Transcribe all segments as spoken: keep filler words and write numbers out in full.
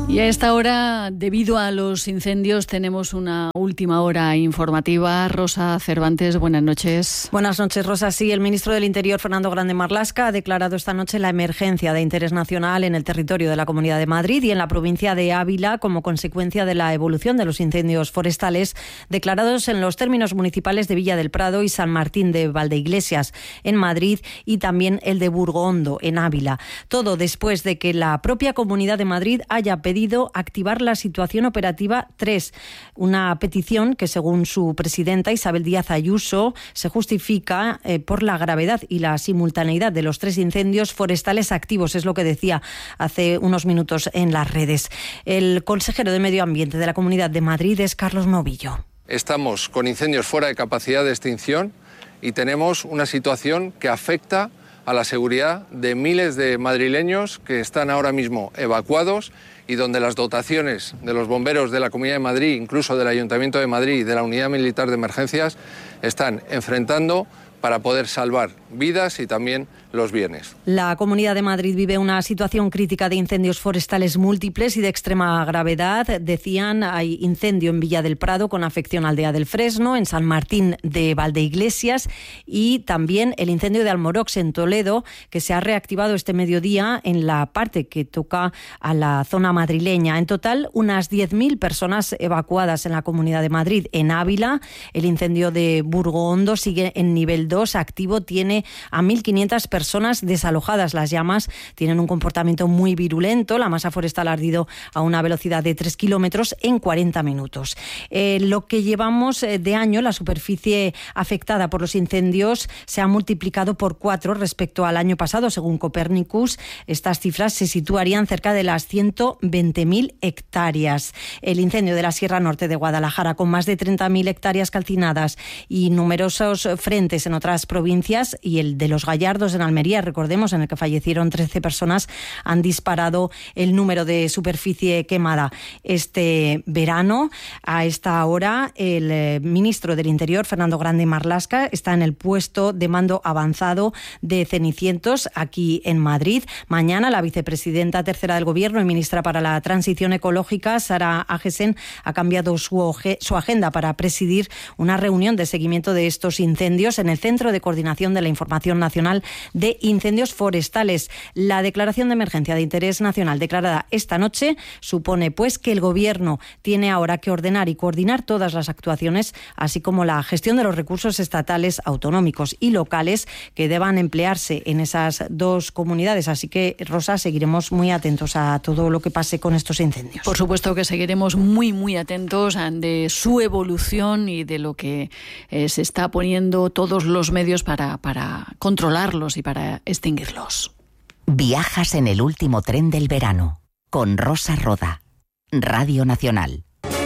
Y a esta hora, debido a los incendios, tenemos una última hora informativa. Rosa Cervantes, buenas noches. Buenas noches, Rosa. Sí, el ministro del Interior, Fernando Grande Marlaska, ha declarado esta noche la emergencia de interés nacional en el territorio de la Comunidad de Madrid y en la provincia de Ávila como consecuencia de la evolución de los incendios forestales declarados en los términos municipales de Villa del Prado y San Martín de Valdeiglesias en Madrid y también el de Burgondo en Ávila. Todo después de que la propia Comunidad de Madrid haya pedido activar la situación operativa tres, una petición que según su presidenta Isabel Díaz Ayuso se justifica eh, por la gravedad y la simultaneidad de los tres incendios forestales activos, es lo que decía hace unos minutos en las redes. El consejero de Medio Ambiente de la Comunidad de Madrid es Carlos Novillo. Estamos con incendios fuera de capacidad de extinción y tenemos una situación que afecta a la seguridad de miles de madrileños que están ahora mismo evacuados y donde las dotaciones de los bomberos de la Comunidad de Madrid, incluso del Ayuntamiento de Madrid y de la Unidad Militar de Emergencias, están enfrentando para poder salvar vidas y también los bienes. La Comunidad de Madrid vive una situación crítica de incendios forestales múltiples y de extrema gravedad. Decían, hay incendio en Villa del Prado con afección a Aldea del Fresno, en San Martín de Valdeiglesias y también el incendio de Almorox en Toledo, que se ha reactivado este mediodía en la parte que toca a la zona madrileña. En total, unas diez mil personas evacuadas en la Comunidad de Madrid. En Ávila, el incendio de Burgondo sigue en nivel dos activo, tiene a mil quinientas personas desalojadas. Las llamas tienen un comportamiento muy virulento. La masa forestal ha ardido a una velocidad de tres kilómetros en cuarenta minutos. Eh, lo que llevamos de año, la superficie afectada por los incendios se ha multiplicado por cuatro respecto al año pasado. Según Copernicus, estas cifras se situarían cerca de las ciento veinte mil hectáreas. El incendio de la Sierra Norte de Guadalajara, con más de treinta mil hectáreas calcinadas y numerosos frentes en otras provincias, y el de los Gallardos en Almería, recordemos, en el que fallecieron trece personas, han disparado el número de superficie quemada. Este verano, a esta hora, el eh, ministro del Interior, Fernando Grande Marlaska, está en el puesto de mando avanzado de Cenicientos aquí en Madrid. Mañana, la vicepresidenta tercera del Gobierno y ministra para la Transición Ecológica, Sara Agesen, ha cambiado su, oje, su agenda para presidir una reunión de seguimiento de estos incendios en el Centro de Coordinación de la Información Nacional de Incendios Forestales. La declaración de emergencia de interés nacional declarada esta noche supone pues que el Gobierno tiene ahora que ordenar y coordinar todas las actuaciones, así como la gestión de los recursos estatales, autonómicos y locales que deban emplearse en esas dos comunidades. Así que, Rosa, seguiremos muy atentos a todo lo que pase con estos incendios. Por supuesto que seguiremos muy, muy atentos de su evolución y de lo que eh, se está poniendo todos los medios para, para controlarlos y para extinguirlos. Viajas en el último tren del verano con Rosa Roda, Radio Nacional.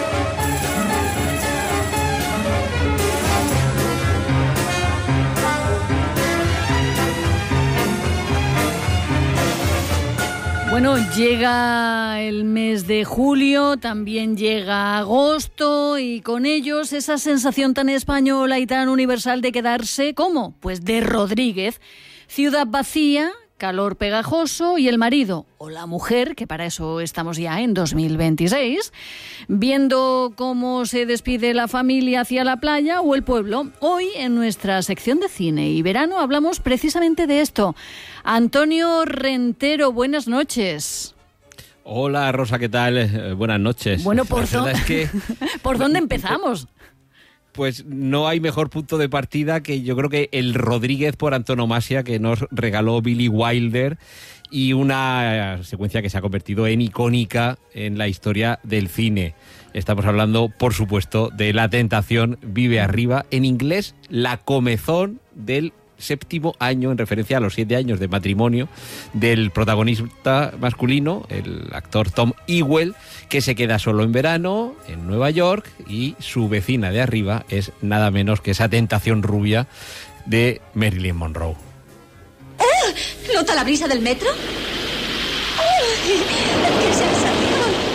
Bueno, llega el mes de julio, también llega agosto y con ellos esa sensación tan española y tan universal de quedarse, ¿cómo? Pues de Rodríguez. Ciudad vacía, calor pegajoso y el marido o la mujer, que para eso estamos ya en dos mil veintiséis, viendo cómo se despide la familia hacia la playa o el pueblo. Hoy, en nuestra sección de cine y verano, hablamos precisamente de esto. Antonio Rentero, buenas noches. Hola, Rosa, ¿qué tal? Eh, buenas noches. Bueno, ¿por, dónde, es que, ¿por dónde empezamos? Pues no hay mejor punto de partida que yo creo que el Rodríguez por antonomasia que nos regaló Billy Wilder, y una secuencia que se ha convertido en icónica en la historia del cine. Estamos hablando, por supuesto, de La tentación vive arriba, en inglés La comezón, del séptimo año, en referencia a los siete años de matrimonio del protagonista masculino, el actor Tom Ewell, que se queda solo en verano en Nueva York, y su vecina de arriba es nada menos que esa tentación rubia de Marilyn Monroe. ¡Oh! ¿Nota la brisa del metro? ¡Oh! ¡Qué sensación!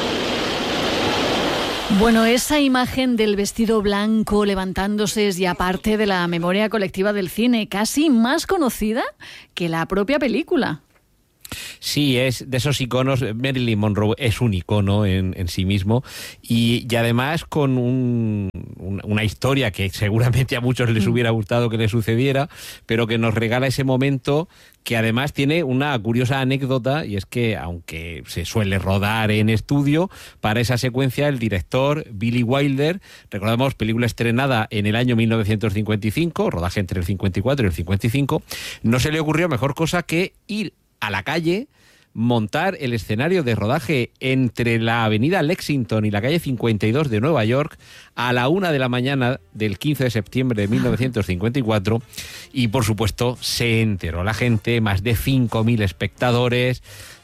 Bueno, esa imagen del vestido blanco levantándose es ya parte de la memoria colectiva del cine, casi más conocida que la propia película. Sí, es de esos iconos. Marilyn Monroe es un icono en, en sí mismo y, y además con un, un, una historia que seguramente a muchos les hubiera gustado que le sucediera, pero que nos regala ese momento que además tiene una curiosa anécdota, y es que aunque se suele rodar en estudio, para esa secuencia el director Billy Wilder, recordamos, película estrenada en el año mil novecientos cincuenta y cinco, rodaje entre el cincuenta y cuatro y el cincuenta y cinco, no se le ocurrió mejor cosa que ir a la calle, montar el escenario de rodaje entre la avenida Lexington y la calle cincuenta y dos de Nueva York a la una de la mañana del quince de septiembre de mil novecientos cincuenta y cuatro, y por supuesto se enteró la gente, más de cinco mil espectadores,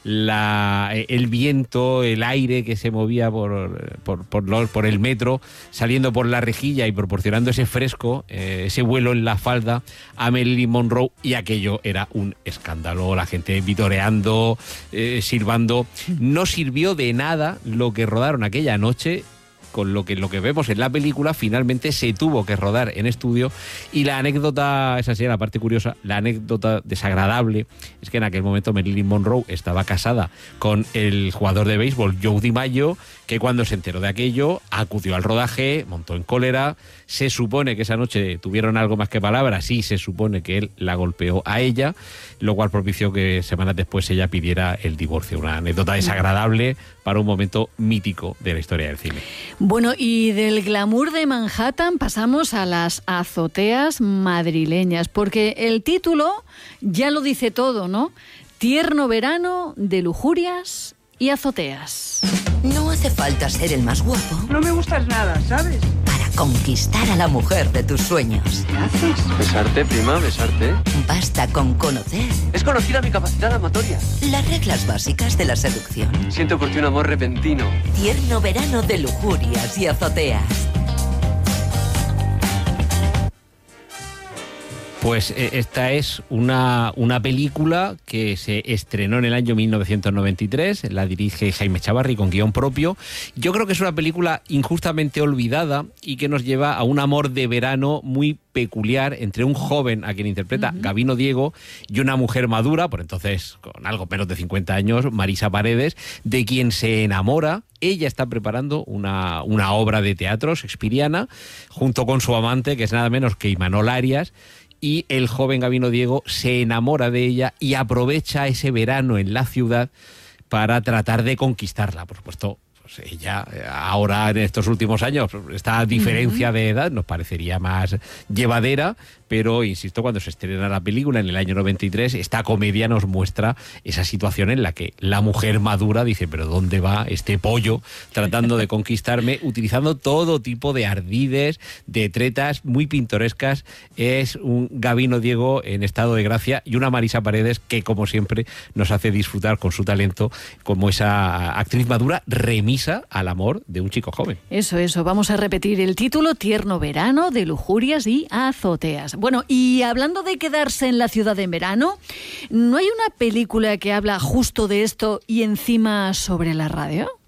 la, el viento, el aire que se movía por, por, por, los, por el metro, saliendo por la rejilla y proporcionando ese fresco, eh, ese vuelo en la falda a Marilyn Monroe, y aquello era un escándalo, la gente vitoreando, eh, silbando. No sirvió de nada lo que rodaron aquella noche, con lo que lo que vemos en la película finalmente se tuvo que rodar en estudio, y la anécdota, esa sí era la parte curiosa, la anécdota desagradable, es que en aquel momento Marilyn Monroe estaba casada con el jugador de béisbol Joe DiMaggio, que cuando se enteró de aquello acudió al rodaje, montó en cólera. Se supone que esa noche tuvieron algo más que palabras, y se supone que él la golpeó a ella, lo cual propició que semanas después ella pidiera el divorcio. Una anécdota desagradable para un momento mítico de la historia del cine. Bueno, y del glamour de Manhattan pasamos a las azoteas madrileñas, porque el título ya lo dice todo, ¿no? Tierno verano de lujurias y azoteas. No hace falta ser el más guapo. No me gustas nada, ¿sabes? Para conquistar a la mujer de tus sueños. ¿Qué haces? Besarte, prima, besarte. Basta con conocer. Es conocida mi capacidad amatoria. Las reglas básicas de la seducción. Siento por ti un amor repentino. Tierno verano de lujurias y azoteas. Pues eh, esta es una, una película que se estrenó en el año mil novecientos noventa y tres, la dirige Jaime Chavarri con guión propio. Yo creo que es una película injustamente olvidada y que nos lleva a un amor de verano muy peculiar entre un joven a quien interpreta uh-huh. Gabino Diego y una mujer madura, por entonces con algo menos de cincuenta años, Marisa Paredes, de quien se enamora. Ella está preparando una, una obra de teatro shakespeariana junto con su amante, que es nada menos que Imanol Arias, y el joven Gabino Diego se enamora de ella y aprovecha ese verano en la ciudad para tratar de conquistarla. Por supuesto, pues ella ahora en estos últimos años, esta diferencia uh-huh. de edad nos parecería más llevadera, pero insisto, cuando se estrena la película en el año noventa y tres, esta comedia nos muestra esa situación en la que la mujer madura dice, pero ¿dónde va este pollo tratando de conquistarme? Utilizando todo tipo de ardides, de tretas muy pintorescas. Es un Gabino Diego en estado de gracia y una Marisa Paredes que, como siempre, nos hace disfrutar con su talento como esa actriz madura remisa al amor de un chico joven. Eso, eso. Vamos a repetir el título: Tierno verano de lujurias y azoteas. Bueno, y hablando de quedarse en la ciudad en verano, ¿no hay una película que habla justo de esto y encima sobre la radio?